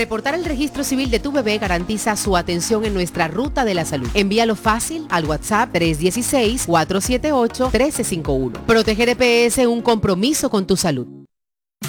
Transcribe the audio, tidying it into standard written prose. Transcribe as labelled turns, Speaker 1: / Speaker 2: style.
Speaker 1: Reportar el registro civil de tu bebé garantiza su atención en nuestra ruta de la salud. Envíalo fácil al WhatsApp 316-478-1351. Proteger EPS, un compromiso con tu salud.